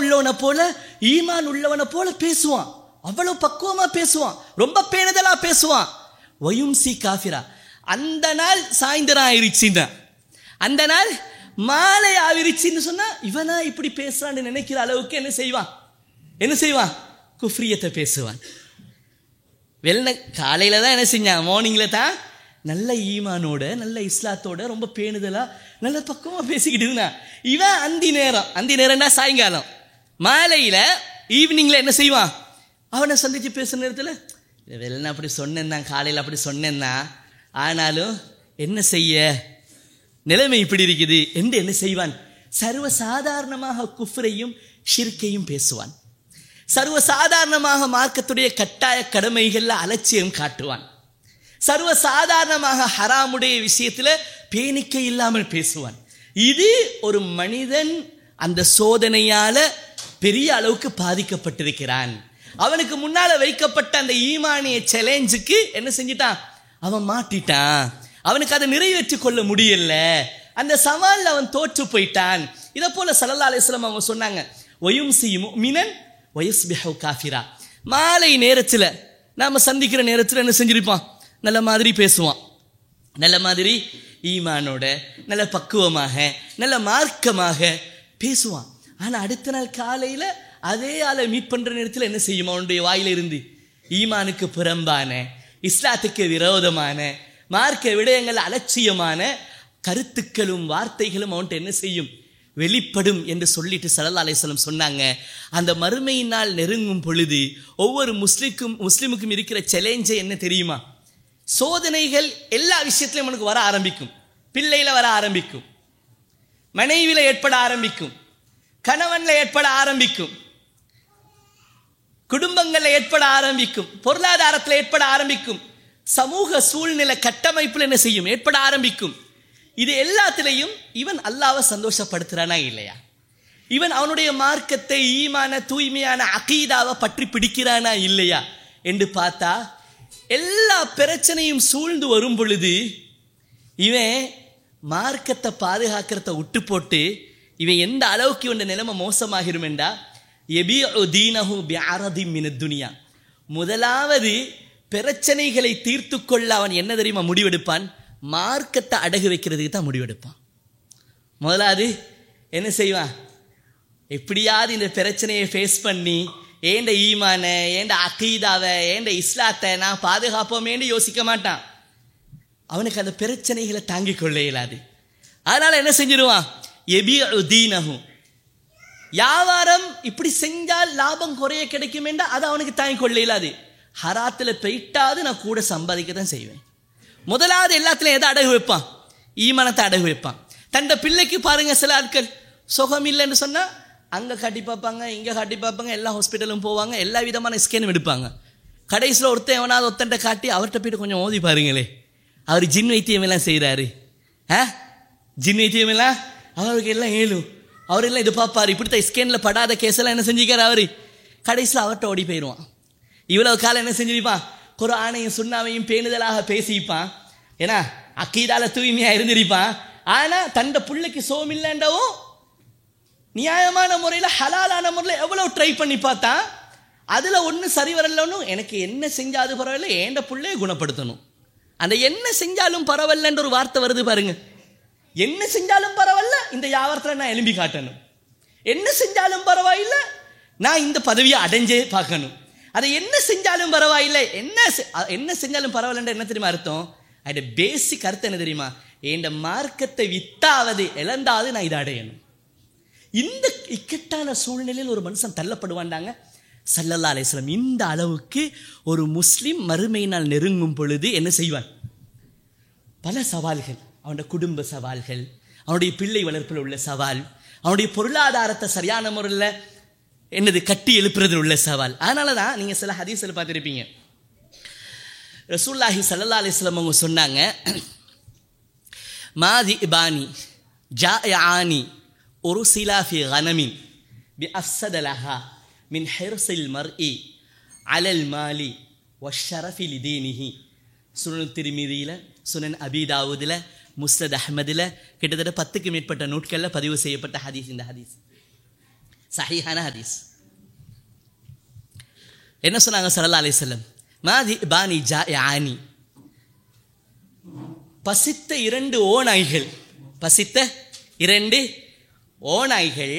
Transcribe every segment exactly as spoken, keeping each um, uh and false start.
உள்ளவனை போல ஈமான் உள்ளவனை போல பேசுவான். அவ்வளவு பக்குவமா பேசுவான், ரொம்ப பேணுதலா பேசுவான். வயும்சி காஃபிரா, அந்த நாள் சாயந்தரம் ஆயிருச்சுன்னா, அந்த நாள் மாலை ஆவிருச்சுன்னு சொன்னா இவனா இப்படி பேசுறான்னு நினைக்கிற அளவுக்கு என்ன செய்வான் என்ன செய்வான் குஃப்ரியத்தை பேசுவான். வெள்ள காலையில தான் என்ன செஞ்சான், மார்னிங்ல தான் நல்ல ஈமானோட நல்ல இஸ்லாத்தோட ரொம்ப பேணுதலா நல்ல பக்குவமா பேசிக்கிட்டு இருந்தான். இவன் அந்தி நேரம், அந்தி நேரம்னா சாயங்காலம், மாலையில ஈவினிங்ல என்ன செய்வான், அவனை சந்திச்சு பேசுற நேரத்தில் வெள்ளன அப்படி சொன்னேன், காலையில் அப்படி சொன்னேன், ஆனாலும் என்ன செய்ய நிலைமை இப்படி இருக்குது என்று என்ன செய்வான், சர்வ சாதாரணமாக குஃப்ரையும் ஷிர்கையும் பேசுவான். சர்வ சாதாரணமாக மார்க்கத்துடைய கட்டாய கடமைகள்ல அலட்சியம் காட்டுவான். சர்வ சாதாரணமாக ஹராமுடைய விஷயத்துல பேணிக்கை இல்லாமல் பேசுவான். இது ஒரு மனிதன் அந்த சோதனையால பெரிய அளவுக்கு பாதிக்கப்பட்டிருக்கிறான். அவனுக்கு முன்னால வைக்கப்பட்ட அந்த ஈமானிய சேலஞ்சுக்கு என்ன செஞ்சிட்டான், அவன் மாட்டிட்டான். அவனுக்கு அதை நிறைவேற்றி கொள்ள முடியல, அந்த சவால்ல அவன் தோற்று போயிட்டான். இதை போல ஸல்லல்லாஹு அலைஹி வஸல்லம் அவங்க சொன்னாங்க, வயும்சி முஃமினன் வயஸ்பிஹு காஃபிரா. மாலை நேரத்தில் நாம சந்திக்கிற நேரத்தில் என்ன செஞ்சிருப்பான், நல்ல மாதிரி பேசுவான், நல்ல மாதிரி ஈமானோட நல்ல பக்குவமாக நல்ல மார்க்கமாக பேசுவான். ஆனா அடுத்த நாள் காலையில அதே ஆளை மீட் பண்ற நேரத்தில் என்ன செய்யும், அவனுடைய வாயில இருந்து ஈமானுக்கு புறம்பான, இஸ்லாத்துக்கு விரோதமான, மார்க்க விடயங்கள் அலட்சியமான கருத்துக்களும் வார்த்தைகளும் அவன்கிட்ட என்ன செய்யும், வெளிப்படும் என்று சொல்லிட்டு ஸல்லல்லாஹு அலைஹி வஸல்லம் சொன்னாங்க. அந்த மறுமையினால் நெருங்கும் பொழுது ஒவ்வொரு முஸ்லிக்கும் முஸ்லிமுக்கும் இருக்கிற சேலஞ்சே என்ன தெரியுமா, சோதனைகள் எல்லா விஷயத்திலும் அவனுக்கு வர ஆரம்பிக்கும். பிள்ளையில வர ஆரம்பிக்கும், மனைவியில ஏற்பட ஆரம்பிக்கும், கணவன்ல ஏற்பட ஆரம்பிக்கும், குடும்பங்கள்ல ஏற்பட ஆரம்பிக்கும், பொருளாதாரத்தில் ஏற்பட ஆரம்பிக்கும், சமூக சூழ்நிலை கட்டமைப்பில் என்ன செய்யும், ஏற்பட ஆரம்பிக்கும். இது எல்லாத்திலையும் இவன் அல்லாஹ்வை சந்தோஷப்படுத்துறானா இல்லையா, இவன் அவனுடைய மார்க்கத்தை ஈமான தூய்மையான அகீதாவை பற்றி பிடிக்கிறானா இல்லையா என்று பார்த்தா, எல்லா பிரச்சனையும் சூழ்ந்து வரும் பொழுது இவன் மார்க்கத்தை பாதுகாக்கிறத விட்டு போட்டு இவன் எந்த அளவுக்கு இவன் நிலைமை மோசமாகிரும் என்றா, யபீஉ தீனஹு பிஅரதி மினத் துனியா. முதலாவது பிரச்சனைகளை தீர்த்து கொள்ள அவன் என்ன தெரியுமா முடிவெடுப்பான், மார்க்கத்தை அடகு வைக்கிறதுக்கு தான் முடிவெடுப்பான். முதலாவது என்ன செய்வான், எப்படியாவது இந்த பிரச்சனையை ஃபேஸ் பண்ணி ஏண்ட ஈமான ஏண்ட அகீதாவை ஏண்ட இஸ்லாத்தை நான் பாதுகாப்போமேன்னு யோசிக்க மாட்டான். அவனுக்கு அந்த பிரச்சனைகளை தாங்கிக் கொள்ள இயலாது. அதனால என்ன செஞ்சிருவான், யபீஉ தீனஹு, வியாபாரம் இப்படி செஞ்சால் லாபம் குறைய கிடைக்கும் என்றால் அதை அவனுக்கு தாங்கிக் கொள்ள இயலாது. ஹராத்தில் போயிட்டாது நான் கூட சம்பாதிக்க தான் செய்வேன். முதலாவது எல்லாத்துலையும் எதை அடகு வைப்பான், ஈமானத்தை அடகு வைப்பான். தண்ட பிள்ளைக்கு பாருங்க, சில ஆட்கள் சுகம் இல்லைன்னு சொன்னா அங்கே காட்டி பார்ப்பாங்க, இங்கே காட்டி பார்ப்பாங்க, எல்லா ஹாஸ்பிட்டலும் போவாங்க, எல்லா விதமான ஸ்கேனும் எடுப்பாங்க. கடைசியில் ஒருத்தன் எவனாவது ஒருத்தன்ட்ட காட்டி அவர்கிட்ட போய்ட்டு கொஞ்சம் ஓதி பாருங்களே, அவர் ஜின் வைத்தியம் எல்லாம் செய்கிறாரு, ஆ ஜின் வைத்தியம் எல்லாம் அவருக்கு எல்லாம் ஏழும், அவரெல்லாம் இது பார்ப்பார், இப்படித்தான் ஸ்கேனில் படாத கேஸெல்லாம் என்ன செஞ்சுக்கார் அவர், கடைசியில் அவர்கிட்ட ஓடி போயிடுவான். இவ்வளவு காலம் என்ன செஞ்சிருப்பான், குர்ஆனையும் சுன்னாவையும் பேணுதலாக பேசிப்பான், ஏன்னா அக்கீதால தூய்மையா இருந்திருப்பான். ஆனா தண்ட பிள்ளைக்கு சோமில்லண்டவும் நியாயமான முறையில் ஹலாலான முறையில் எவ்வளவு ட்ரை பண்ணி பார்த்தா அதுல ஒன்று சரி வரலன்னு, எனக்கு என்ன செஞ்சாது பரவாயில்ல, ஏண்ட பிள்ளையை குணப்படுத்தணும். அந்த என்ன செஞ்சாலும் பரவாயில்லன்ற ஒரு வார்த்தை வருது பாருங்க, என்ன செஞ்சாலும் பரவாயில்ல இந்த வியாபாரத்தில் நான் எழும்பி காட்டணும், என்ன செஞ்சாலும் பரவாயில்லை நான் இந்த பதவியை அடைஞ்சே பார்க்கணும், அதை என்ன செஞ்சாலும் பரவாயில்லை, என்ன என்ன செஞ்சாலும் பரவாயில்லன்ற என்ன தெரியுமா அர்த்தம், அதோட பேசிக் அர்த்தம் என்ன தெரியுமா, என் மார்க்கத்தை வித்தாவது இழந்தாவது நான் இதை அடையணும். இந்த இக்கட்டான சூழ்நிலையில் ஒரு மனுஷன் தள்ளப்படுவாண்டாங்க. ஸல்லல்லாஹு அலைஹி வஸல்லம் இந்த அளவுக்கு ஒரு முஸ்லிம் மறுமையினால் நெருங்கும் பொழுது என்ன செய்வான், பல சவால்கள், அவனுடைய குடும்ப சவால்கள், அவனுடைய பிள்ளை வளர்ப்பில் உள்ள சவால், அவனுடைய பொருளாதாரத்தை சரியான முறையில் என்னது கட்டி எழுப்புறதில் உள்ள சவால். அதனால தான் நீங்கள் சில ஹதீஸில் பார்த்துருப்பீங்க, ரசூலுல்லாஹி ஸல்லல்லாஹு அலைஹி வஸல்லம் அவங்க சொன்னாங்க, மாதி இபானி ஜாயானி உருசிலா ஃபி கனமின் பி அஃஸத லஹா மின் ஹிர்ஸில் மர்இ அலல் மாலி வஷ்ஷரஃபி லிதீனிஹி. சுனன் திர்மிதியில், சுனன் அபீ தாவூதில், முஸ்னத் அஹ்மதில் கிட்டத்தட்ட பத்துக்கு மேற்பட்ட நூட்களில் பதிவு செய்யப்பட்ட ஹதீஸ் இந்த ஹதீஸ். சஹீஹான ஹதீஸ். என்ன சொன்னாங்க ஸல்லல்லாஹு அலைஹி வஸல்லம்? மாதி பானி ஜாயானி, பசித்த இரண்டு ஓநாய்கள், பசித்த இரண்டு ஓநாய்கள்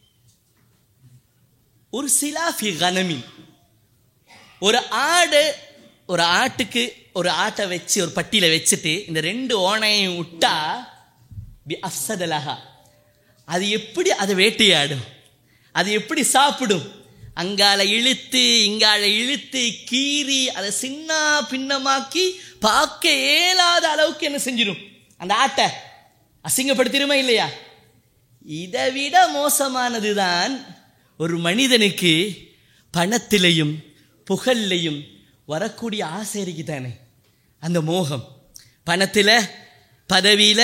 ஒரு சிலாஃபி கனமின், ஒரு ஆடு, ஒரு ஆட்டுக்கு ஒரு ஆட்டை வச்சு ஒரு பட்டியில வச்சுட்டு இந்த ரெண்டு ஓனையும் விட்டா பி அஃப்ஸதலஹா, அது எப்படி அதை வேட்டையாடும், அது எப்படி சாப்பிடும், அங்கால இழுத்து இங்கால இழுத்து கீறி அதை சின்ன பின்னமாக்கி பார்க்க இயலாத அளவுக்கு என்ன செஞ்சிடும், அந்த ஆட்டை அசிங்கப்படுத்திடுமா இல்லையா? இதை விட மோசமானதுதான் ஒரு மனிதனுக்கு பணத்திலையும் புகழ்லையும் வரக்கூடிய ஆசை இருக்குதானே, அந்த மோகம். பணத்தில், பதவியில்,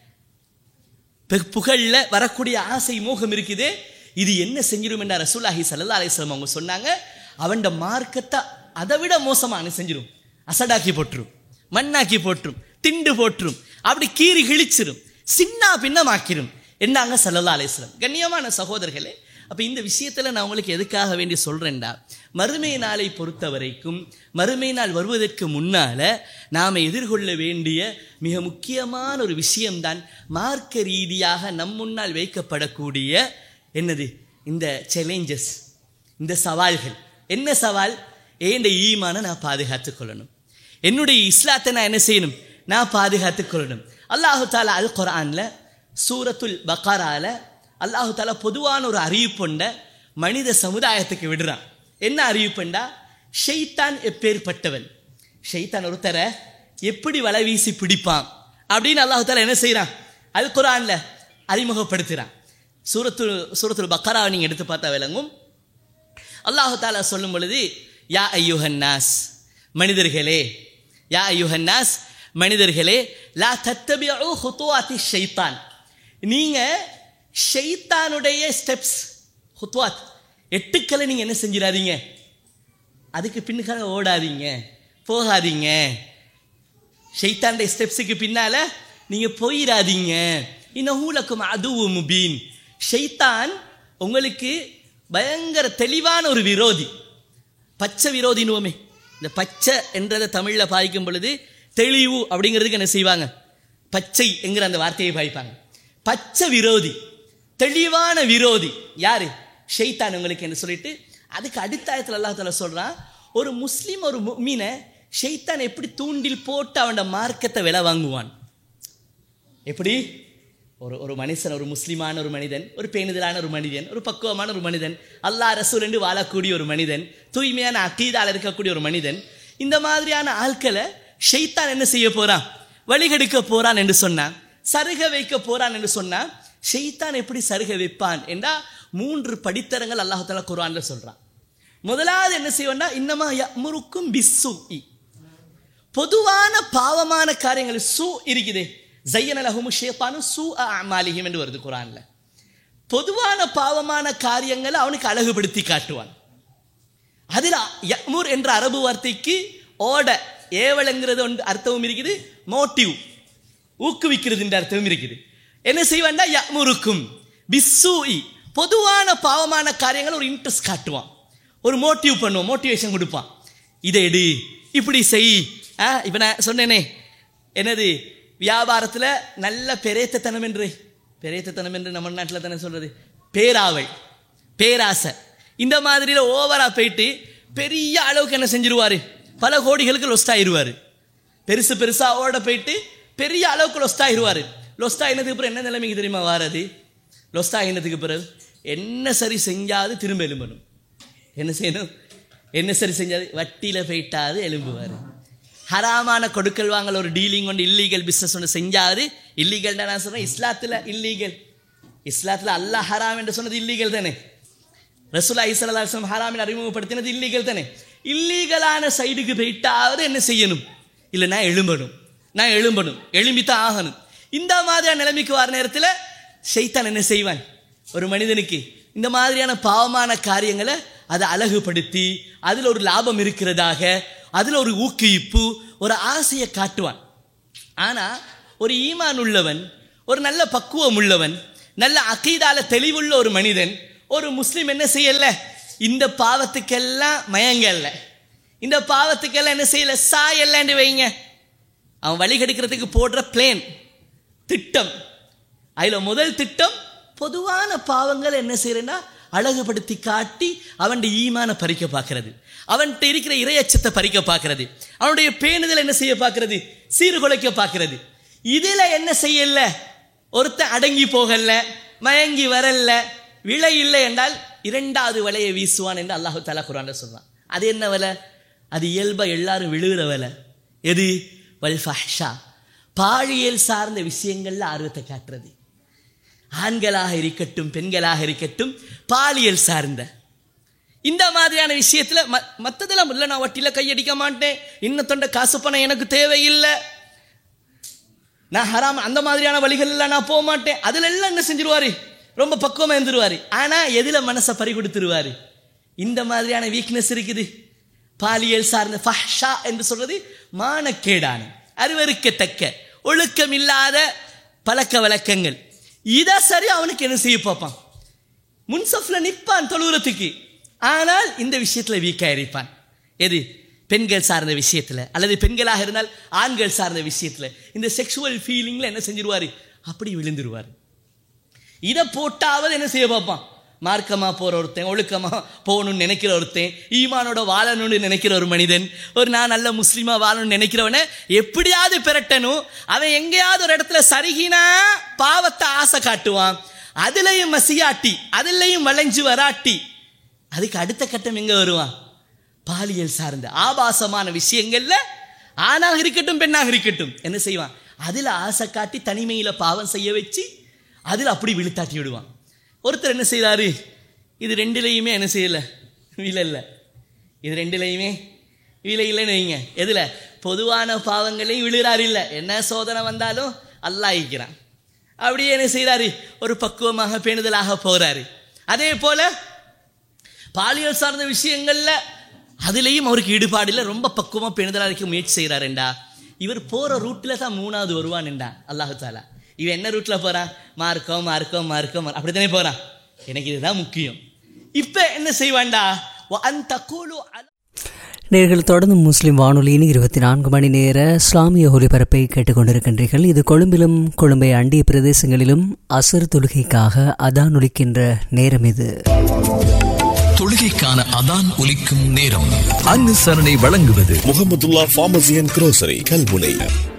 புகழ்ல வரக்கூடிய ஆசை மோகம் இருக்குது. இது என்ன செஞ்சிடும் என்ற ரசூலுல்லாஹி ஸல்லல்லாஹு அலைஹி வஸல்லம் அவங்க சொன்னாங்க, அவன் மார்க்கத்தை அதை விட மோசமான செஞ்சிடும், அசடாக்கி போட்டுரும், மண்ணாக்கி போட்டுரும், திண்டு போட்டுரும், அப்படி கீறி கிழிச்சிரும், சின்ன பின்னமாக்கிரும் என்னாங்க ஸல்லல்லாஹு அலைஹி வஸல்லம். கண்ணியமான சகோதரர்களே, அப்போ இந்த விஷயத்தில் நான் உங்களுக்கு எதுக்காக வேண்டி சொல்கிறேன்டா, மறுமை நாளை பொறுத்த வரைக்கும் மறுமை நாள் வருவதற்கு முன்னால் நாம் எதிர்கொள்ள வேண்டிய மிக முக்கியமான ஒரு விஷயம்தான் மார்க்க ரீதியாக நம் முன்னால் வைக்கப்படக்கூடிய என்னது இந்த சேலஞ்சஸ், இந்த சவால்கள். என்ன சவால்? ஏண்ட ஈமானை நான் பாதுகாத்து கொள்ளணும், என்னுடைய இஸ்லாத்தை நான் என்ன செய்யணும், நான் பாதுகாத்து கொள்ளணும். அல்லாஹு தாலா அல் குர்ஆன்ல சூரத்துல் பக்ரால அல்லாஹு தாலா பொதுவான ஒரு அறிவிப்புண்ட மனித சமுதாயத்துக்கு விடுறான். என்ன அறிவிப்புண்டா, ஷைத்தான் எப்பேற்பட்டவன், ஷைத்தான் ஒருத்தரை எப்படி வலை வீசி பிடிப்பான் அப்படின்னு அல்லாஹு தாலா என்ன செய்யறான், அல் குர்ஆன்ல அறிமுகப்படுத்துறான். சூரத்து சூரத்துல் பக்ராவை நீங்க எடுத்து பார்த்தா விளங்கும். அல்லாஹு தாலா சொல்லும் பொழுது, யா அய்யுஹன்னாஸ், மனிதர்களே, யா அய்யுஹன்னாஸ், மனிதர்களே, லா தத்தபிஉ ஹுதுவாத்தி ஷைத்தான், நீங்க ஷைத்தானுடைய ஸ்டெப்ஸ், ஹுத்வாத் எட்டுக்களை நீங்க என்ன செஞ்சிடாதீங்க, அதுக்கு பின்னுக்காக ஓடாதீங்க, போகாதீங்க. ஷைத்தானுடைய ஸ்டெப்ஸுக்கு பின்னால நீங்க போயிடாதீங்க. இன்னஹு லக்கும் அதுவும் முபீன், ஷைத்தான் உங்களுக்கு பயங்கர தெளிவான ஒரு விரோதி, பச்சை விரோதினுவோமே. இந்த பச்சை என்றதை தமிழில் பாய்க்கும் பொழுது தெளிவு அப்படிங்கிறதுக்கு என்ன செய்வாங்க, பச்சை என்கிற அந்த வார்த்தையை பாய்ப்பாங்க. பச்சை விரோதி, தெளிவான விரோதி யாரு, ஷைத்தான் உங்களுக்கு என்று சொல்லிட்டு அதுக்கு அடுத்த ஆயத்தில் அல்லாஹ் தஆலா சொல்றான், ஒரு முஸ்லீம் ஒரு முஃமினை ஷைத்தான் எப்படி தூண்டில் போட்டு அவனோட மார்க்கத்தை விலை வாங்குவான். எப்படி ஒரு ஒரு மனுஷன், ஒரு முஸ்லிமான ஒரு மனிதன், ஒரு பேணுதலான ஒரு மனிதன், ஒரு பக்குவமான ஒரு மனிதன், அல்லாஹ் ரசூல் என்று வாழக்கூடிய ஒரு மனிதன், தூய்மையான அக்கீதால இருக்கக்கூடிய ஒரு மனிதன், இந்த மாதிரியான ஆட்களை ஷைத்தான் என்ன செய்ய போறான், வழிகெடுக்க போறான் என்று சொன்னான், சருக வைக்க போறான் என்று சொன்னான். ஷைத்தான் எப்படி சருக வைப்பான் என்றா மூன்று படித்தரங்கள் அல்லாஹ் தஆலா குர்ஆன்ல சொல்றான். முதலாவது என்ன செய்வோம்னா, இன்னமா யஅமுருக்கும் பிஸ்ஸூஇ, பொதுவான பாவமான காரியங்கள் சூ இருக்குதே, ஸய்யன லஹுமு ஷைத்தானு சூஅ அமாலிஹிம் என்று வருது குர்ஆன்ல. பொதுவான பாவமான காரியங்களை அவனுக்கு அழகுபடுத்தி காட்டுவான். அதில் யஅமுர் என்ற அரபு வார்த்தைக்கு ஓட ஏவலங்கிறது அர்த்தமும் இருக்குது, மோட்டிவ் ஊக்குவிக்கிறது என்ற அர்த்தமும் இருக்குது. என்ன செய்வான்டா, யஅமுருக்கும் பிஸ்ஸூஇ, பொதுவான பாவமான காரியங்கள் ஒரு இன்ட்ரெஸ்ட் காட்டுவான், ஒரு மோட்டிவ் பண்ணுவான், மோட்டிவேஷன் கொடுப்பான். இதை எடு, இப்படி செய். இப்போ நான் சொன்னேனே என்னது, வியாபாரத்தில் நல்ல பெரேத்தத்தனம் என்று, பெரேத்தத்தனம் என்று நம்ம நாட்டில் தானே சொல்றது, பேராவை, பேராசை, இந்த மாதிரியில் ஓவராக போயிட்டு பெரிய அளவுக்கு என்ன செஞ்சிருவாரு, பல கோடிகளுக்கு லொஸ்ட் ஆயிடுவார். பெருசு பெருசாக ஓட போயிட்டு பெரிய அளவுக்கு லொஸ்ட் ஆயிடுவார். லொஸ்ட் ஆகினதுக்கு பிறகு என்ன நிலைமைக்கு தெரியுமா வாரது, லொஸ்ட் ஆகினதுக்கு பிறகு என்ன சரி செஞ்சாது திரும்ப எலும்பணும். என்ன செய்யணும், என்ன சரி செஞ்சாது, வட்டியில் போயிட்டாது எலும்புவார். ஹராமான கொடுக்கல் வாங்கல் ஒரு டீலிங் ஒன்று, இல்லீகல் பிஸ்னஸ் ஒன்று செஞ்சாது, இல்லீகல் நான் சொல்கிறேன், இஸ்லாத்தில் இல்லீகல், இஸ்லாத்தில் அல்லாஹ் ஹராம் என்று சொன்னது இல்லீகல் தானே, ரசூலுல்லாஹி ஸல்லல்லாஹு அலைஹி வஸல்லம் ஹராமில் அறிமுகப்படுத்தினது இல்லீகல் தானே. இல்லீகலான சைடுக்கு போயிட்டாவது என்ன செய்யணும், இல்லை நான் எழும்பணும், நான் எழும்பணும், எழும்பித்தான் ஆகணும். இந்த மாதிரியான நிலைமைக்கு வர நேரத்தில் ஷைத்தான் என்ன செய்வான், ஒரு மனிதனுக்கு இந்த மாதிரியான பாவமான காரியங்களை அதை அழகுபடுத்தி அதில் ஒரு லாபம் இருக்கிறதாக, அதில் ஒரு ஊக்குவிப்பு, ஒரு ஆசையை காட்டுவான். ஆனால் ஒரு ஈமான் உள்ளவன், ஒரு நல்ல பக்குவம் உள்ளவன், நல்ல அகீதால தெளிவுள்ள ஒரு மனிதன் ஒரு முஸ்லிம் என்ன செய்யல, இந்த பாவத்துக்கெல்லாம் மயங்கல்ல, இந்த பாவத்துக்கெல்லாம் என்ன செய்யல, சாயல்லன்னு வைங்க. அவன் வழி கெடுக்கிறதுக்கு போடுற பிளேன் திட்டம், அதுல முதல் திட்டம் பொதுவான பாவங்கள் என்ன செய்யறேன்னா அழகுபடுத்தி காட்டி அவன் ஈமான பறிக்க பார்க்கிறது, அவன்கிட்ட இருக்கிற இறையச்சத்தை பறிக்க பார்க்கிறது, அவனுடைய பேணுதல் என்ன செய்ய பார்க்கிறது, சீர்குலைக்க பார்க்கிறது. இதுல என்ன செய்யல, ஒருத்தன் அடங்கி போகல, மயங்கி வரல, விலை இல்லை என்றால் இரண்டாவது வலையை வீசுவான் என்று அல்லாஹு தஆலா குர்ஆன்ல சொல்றான். அது என்ன வலை? அது இயல்பா எல்லாரும் விழுகிற வலை. எது? வல் ஃபஹ்ஷா, பாலியல் சார்ந்த விஷயங்கள்ல ஆர்வத்தை காட்டுறது. ஆண்களாக இருக்கட்டும் பெண்களாக இருக்கட்டும், பாலியல் சார்ந்த இந்த மாதிரியான விஷயத்துல மற்றதெல்லாம் இல்லை, நான் வட்டியில கையடிக்க மாட்டேன், இன்னத்தொண்ட காசு பணம் எனக்கு தேவையில்லை, நான் ஹராம் அந்த மாதிரியான வழிகள் நான் போக மாட்டேன், அதுல எல்லாம் என்ன செஞ்சிருவாரு, ரொம்ப பக்குவமா இருந்துருவாரு. ஆனா எதுல மனசை பறி கொடுத்துருவாரு, இந்த மாதிரியான வீக்னஸ் இருக்குது. பாலியல் சார்ந்த ஃபஹ்ஷா என்று சொல்றது மானக்கேடான, அருவருக்கத்தக்க, ஒழுக்கம் இல்லாத பழக்க வழக்கங்கள். இதை சரி அவனுக்கு என்ன செய்ய பார்ப்பான், முன்சப்ல நிற்பான் தொழுகிறதுக்கு, ஆனால் இந்த விஷயத்துல வீக்கா இருப்பான். எது? பெண்கள் சார்ந்த விஷயத்துல, அல்லது பெண்களாக இருந்தால் ஆண்கள் சார்ந்த விஷயத்துல, இந்த செக்ஷுவல் ஃபீலிங்ல என்ன செஞ்சிருவாரு, அப்படி விழுந்துருவார். இதை போட்டாவது என்ன செய்ய பார்ப்பான், மார்க்கமா போற ஒருத்தன், ஒழுக்கமா போகணும்னு நினைக்கிற ஒருத்தன், ஈமானோட வாழணும்னு நினைக்கிற ஒரு மனிதன், ஒரு நான் நல்ல முஸ்லீமா வாழணும்னு நினைக்கிறவனை எப்படியாவது பெறட்டணும். அவன் எங்கேயாவது ஒரு இடத்துல சருகினா பாவத்தை ஆசை காட்டுவான், அதுலயும் மசியாட்டி, அதுலயும் வளைஞ்சு வராட்டி, அதுக்கு அடுத்த கட்டம் எங்க வருவான், பாலியல் சார்ந்த ஆபாசமான விஷயங்கள்ல, ஆணாக இருக்கட்டும் பெண்ணாக இருக்கட்டும், என்ன செய்வான், அதுல ஆசை காட்டி தனிமையில பாவம் செய்ய வச்சு அதுல அப்படி விழுத்தாட்டி விடுவான். ஒருத்தர் என்ன செய்யறாரு, இது ரெண்டுலையுமே என்ன செய்யல, விலை இல்லை, இது ரெண்டுலையுமே விலை இல்லைன்னு வைங்க. எதுல? பொதுவான பாவங்களையும் விழுறாரு, இல்லை என்ன சோதனை வந்தாலும் அல்லாஹ் இருக்கிறான், அப்படியே என்ன செய்யறாரு, ஒரு பக்குவமாக பேணுதலாக போறாரு. அதே போல பாலியல் சார்ந்த விஷயங்கள்ல அதுலேயும் அவருக்கு ஈடுபாடு இல்லை, ரொம்ப பக்குவமாக பேணுதலாக இருக்க முயற்சி செய்கிறாருண்டா, இவர் போகிற ரூட்டில் தான் மூணாவது வருவான்டா அல்லாஹு தாலா. இவன் என்ன ரூட்டில் போகிறான், மார்க்கம் மார்க்கம் மார்க்கம் அப்படி தானே போகிறான், எனக்கு இதுதான் முக்கியம். இப்போ என்ன செய்வான்டா, நேர்கள் தொடர்ந்து முஸ்லிம் வானொலியின் இருபத்தி நான்கு மணி நேர இஸ்லாமிய ஒலிபரப்பை கேட்டுக்கொண்டிருக்கின்றீர்கள். இது கொழும்பிலும் கொழும்பை அண்டிய பிரதேசங்களிலும் அசர் தொழுகைக்காக அதான் ஒலிக்கின்ற நேரம். இது தொழுகைக்கான அதான் ஒலிக்கும் நேரம். அனுசரணை வழங்குவது முஹம்மதுல்லாஹ் ஃபார்மசி அண்ட் குரோசரி கல்முனை.